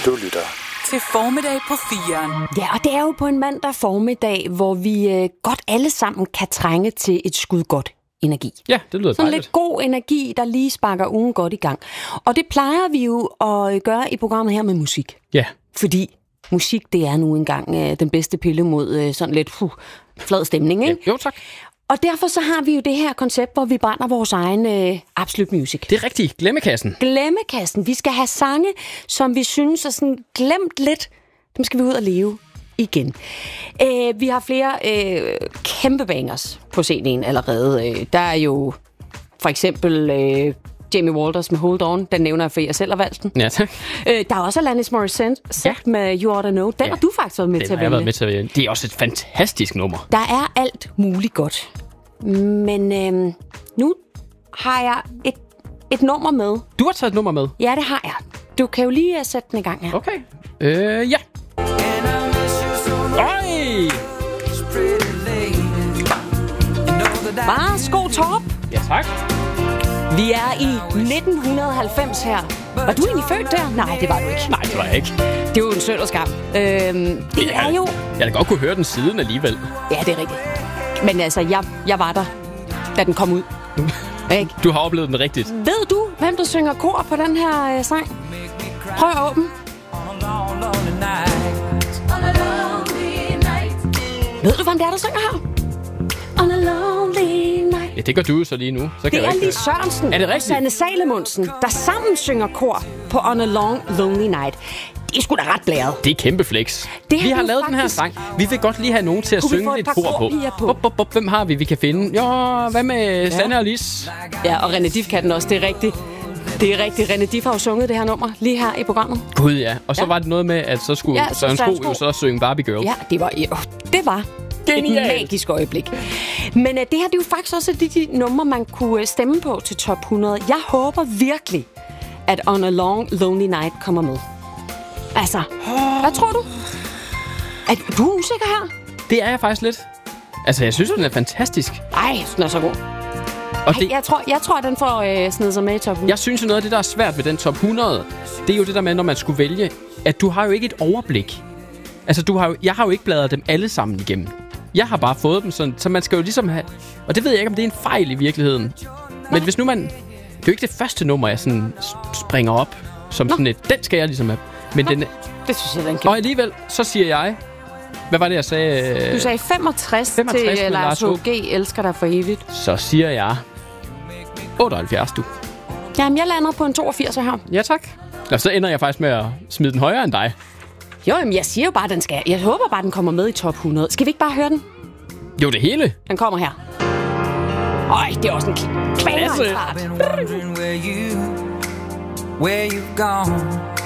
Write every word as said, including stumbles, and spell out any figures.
Du lytter til Formiddag på firen. Ja, og det er jo på en mandag formiddag, hvor vi øh, godt alle sammen kan trænge til et skud godt energi. Ja, det lyder sådan dejligt. lidt god energi, der lige sparker ugen godt i gang. Og det plejer vi jo at gøre i programmet her med musik. Ja. Fordi musik, det er nu engang øh, den bedste pille mod øh, sådan lidt uh, flad stemning, ikke? Ja, jo, tak. Og derfor så har vi jo det her koncept, hvor vi brænder vores egen øh, Absolut Music. Det er rigtigt. Glemmekassen. Glemmekassen. Vi skal have sange, som vi synes er sådan glemt lidt. Dem skal vi ud og leve igen. Øh, vi har flere øh, kæmpe bangers på C D'en allerede. Øh, der er jo for eksempel øh, Jamie Walters med Hold On. Den nævner jeg, for jeg selv har valgt den. Ja, tak. Øh, der er også Alanis Morissette ja. med You Ought To Know. Den ja. har du faktisk været med Den til at har jeg vælge. været med til at vælge. Det er også et fantastisk nummer. Der er alt muligt godt. Men øh, nu har jeg et, et nummer med. Du har taget et nummer med? Ja, det har jeg. Du kan jo lige uh, sætte den i gang her. Okay. Øh, ja. Øj! Værsgo, Torp. Ja, tak. Vi er i nitten halvfems her. Var du egentlig født der? Nej, det var du ikke. Nej, det var jeg ikke. Det er jo en sød og skam. Øhm, det jeg, er jo... Jeg havde godt kunne høre den siden alligevel. Ja, det er rigtigt. Men altså, jeg, jeg var der, da den kom ud. Ikke? Du har oplevet den rigtigt. Ved du, hvem der synger kor på den her øh, sang? Prøv at åbne. Ved du, hvem det er, der synger her? On a lonely night. Ja, det gør du så lige nu. Så kan det jeg er ikke... Lis Sørensen er det og rigtigt? Sanne Salomonsen, der sammen synger kor på On a long, lonely night. Det er sgu da ret blæret. Det er kæmpe flex. Det vi har du lavet den her faktisk... sang. Vi vil godt lige have nogen til at Kunne synge lidt kor på. på? Bop, bop, bop. Hvem har vi, vi kan finde? Jo, hvad med ja. Sanne og Lis? Ja, og René Dif kan den også. Det er rigtigt. Det er rigtigt. René Dif har jo sunget det her nummer lige her i programmet. Gud ja. Og så ja. var det noget med, at så skulle ja, Søren Sko jo så synge Barbie Girl. Ja, det var... Jo, det var... Genial. Et magisk øjeblik. Men uh, det her, det er jo faktisk også de, de numre, man kunne stemme på til top hundrede. Jeg håber virkelig, at On a Long Lonely Night kommer med. Altså, oh. hvad tror du? Er du er usikker her? Det er jeg faktisk lidt. Altså, jeg synes, den er fantastisk. Ej, den er så god. Og Ej, det... jeg, tror, jeg tror, den får øh, snedet sig med i top hundrede. Jeg synes, at noget af det, der er svært ved den top hundrede, det er jo det der med, når man skulle vælge, at du har jo ikke et overblik. Altså, du har jo, jeg har jo ikke bladret dem alle sammen igennem. Jeg har bare fået dem sådan, så man skal jo ligesom have... Og det ved jeg ikke, om det er en fejl i virkeligheden. Nej. Men hvis nu man... Det er jo ikke det første nummer, jeg sådan springer op, som Nå. sådan et... Den skal jeg ligesom have. Men den... Det synes jeg, den kan. Og alligevel, så siger jeg... Hvad var det, jeg sagde? Du sagde femogtres, femogtres til Lars H G elsker dig for evigt. Så siger jeg... otteoghalvfjerds, du. Jamen, jeg lander på en toogfirs her. Ja, tak. Og så ender jeg faktisk med at smide den højere end dig. Jo, jamen, jeg siger jo bare, den skal. Jeg håber bare, den kommer med i top hundrede. Skal vi ikke bare høre den? Jo, det hele. Den kommer her. Øj, det er også en klasse. Where you've gone.